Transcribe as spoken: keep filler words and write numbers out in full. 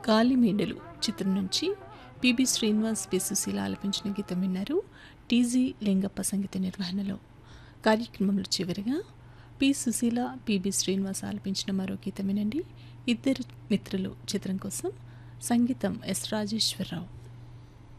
గాలిమేడలు చిత్రం నుంచి PB Srinivas, P Susheela ఆలపించిన గీతం విన్నారు. టీజీ లింగప్ప సంగీత నిర్వహణలో. కార్యక్రమంలో చివరిగా పి సుశీల, పిబి శ్రీనివాస్ ఆలపించిన మరో గీతం వినండి. ఇద్దరు మిత్రులు చిత్రం కోసం సంగీతం ఎస్ రాజేశ్వరరావు.